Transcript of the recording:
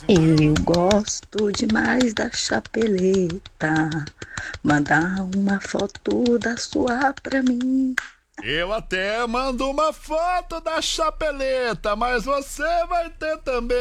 Eu gosto demais da chapeleta. Mandar uma foto da sua pra mim. Eu até mando uma foto da chapeleta, mas você vai ter também.